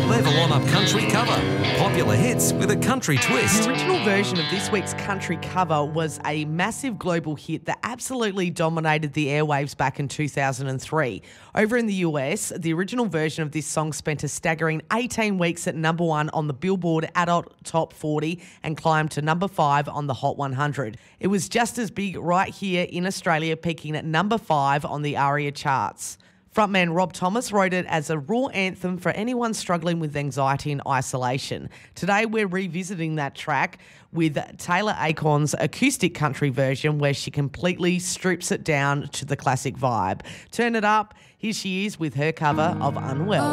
Level On Up Country Cover. Popular hits with a country twist. The original version of this week's country cover was a massive global hit that absolutely dominated the airwaves back in 2003. Over in the US, the original version of this song spent a staggering 18 weeks at number 1 on the Billboard Adult Top 40 and climbed to number 5 on the Hot 100. It was just as big right here in Australia, peaking at number 5 on the ARIA charts. Frontman Rob Thomas wrote it as a raw anthem for anyone struggling with anxiety and isolation. Today we're revisiting that track with Taylor Acorn's acoustic country version, where she completely strips it down to the classic vibe. Turn it up. Here she is with her cover of Unwell.